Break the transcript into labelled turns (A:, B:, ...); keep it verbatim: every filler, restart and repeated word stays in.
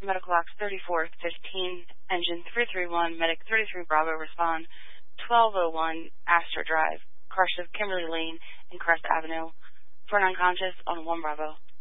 A: Medical Box thirty-four fifteen, Engine three three one, Medic thirty-three Bravo, respond. twelve oh one, Astor Drive, Crush of Kimberly Lane and Crest Avenue. For an unconscious on one Bravo.